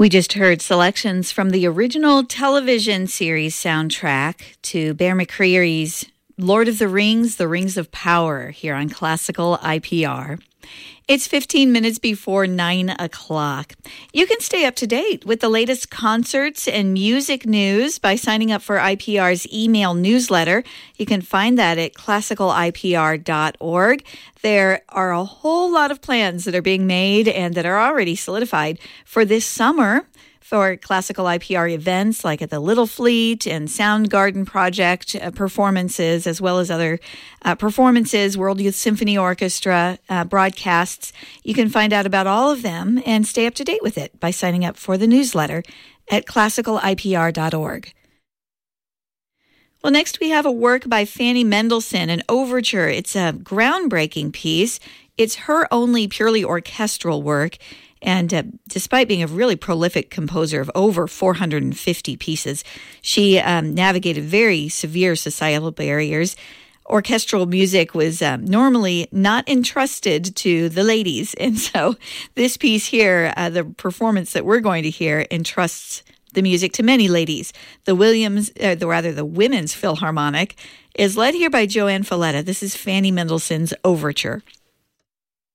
We just heard selections from the original television series soundtrack to Bear McCreary's Lord of the Rings of Power here on Classical IPR. It's 15 minutes before 9 o'clock. You can stay up to date with the latest concerts and music news by signing up for IPR's email newsletter. You can find that at classicalipr.org. There are a whole lot of plans that are being made and that are already solidified for this summer for Classical IPR events like at the Little Fleet and Soundgarden Project performances, as well as other performances, World Youth Symphony Orchestra broadcasts. You can find out about all of them and stay up to date with it by signing up for the newsletter at classicalipr.org. Well, next we have a work by Fanny Mendelssohn, an overture. It's a groundbreaking piece. It's her only purely orchestral work. And despite being a really prolific composer of over 450 pieces, she navigated very severe societal barriers. Orchestral music was normally not entrusted to the ladies. And so this piece here, the performance that we're going to hear, entrusts the music to many ladies. The Women's Philharmonic is led here by Joanne Falletta. This is Fanny Mendelssohn's Overture.